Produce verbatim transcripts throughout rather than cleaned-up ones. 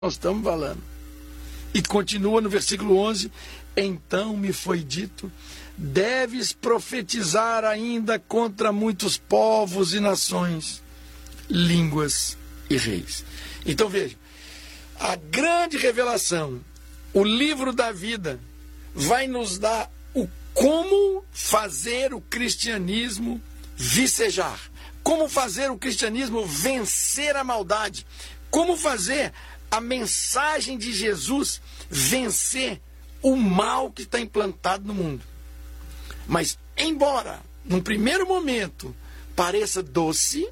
nós estamos falando. E continua no versículo onze: então me foi dito, deves profetizar ainda contra muitos povos e nações, línguas e reis. Então veja, a grande revelação, o livro da vida, vai nos dar o como fazer o cristianismo vicejar, como fazer o cristianismo vencer a maldade, como fazer a mensagem de Jesus vencer o mal que está implantado no mundo. Mas, embora, num primeiro momento, pareça doce,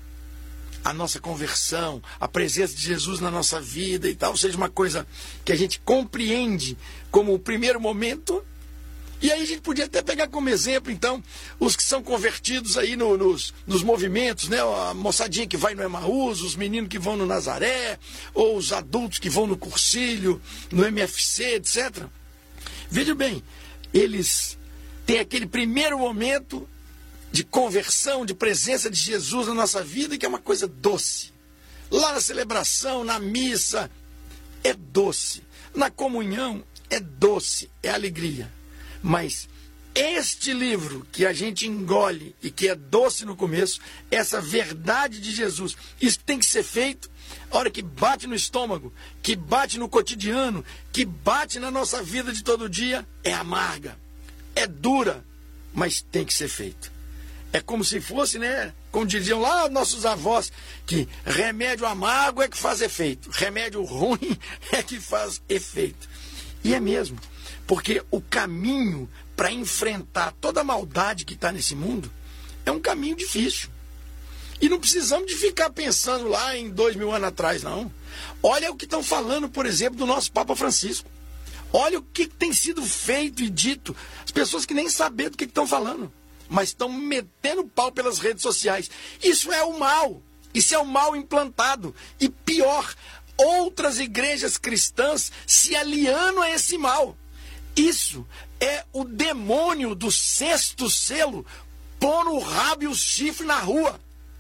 a nossa conversão, a presença de Jesus na nossa vida e tal, seja uma coisa que a gente compreende como o primeiro momento. E aí a gente podia até pegar como exemplo, então, os que são convertidos aí no, nos, nos movimentos, né? A moçadinha que vai no Emaús, os meninos que vão no Nazaré, ou os adultos que vão no Cursilho, no M F C, etcétera. Veja bem, eles têm aquele primeiro momento de conversão, de presença de Jesus na nossa vida, que é uma coisa doce. Lá na celebração, na missa, é doce. Na comunhão, é doce, é alegria. Mas este livro que a gente engole e que é doce no começo, essa verdade de Jesus, isso tem que ser feito a hora que bate no estômago, que bate no cotidiano, que bate na nossa vida de todo dia, é amarga, é dura, mas tem que ser feito. É como se fosse, né, como diziam lá nossos avós, que remédio amargo é que faz efeito, remédio ruim é que faz efeito. E é mesmo. Porque o caminho para enfrentar toda a maldade que está nesse mundo é um caminho difícil. E não precisamos de ficar pensando lá em dois mil anos atrás, não. Olha o que estão falando, por exemplo, do nosso Papa Francisco. Olha o que tem sido feito e dito. As pessoas que nem sabem do que estão falando, mas estão metendo pau pelas redes sociais. Isso é o mal. Isso é o mal implantado. E pior, outras igrejas cristãs se aliando a esse mal. Isso é o demônio do sexto selo pondo o rabo e o chifre na rua.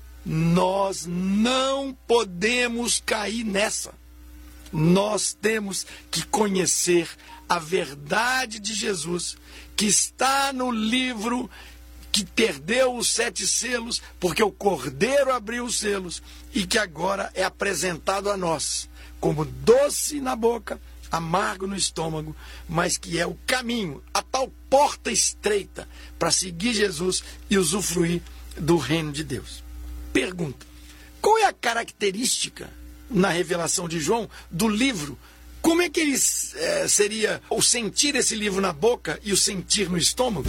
Nós não podemos cair nessa. Nós temos que conhecer a verdade de Jesus, que está no livro que perdeu os sete selos, porque o Cordeiro abriu os selos, e que agora é apresentado a nós como doce na boca, amargo no estômago, mas que é o caminho, a tal porta estreita para seguir Jesus e usufruir do reino de Deus. Pergunta: qual é a característica na revelação de João do livro? Como é que ele é, seria o sentir esse livro na boca e o sentir no estômago?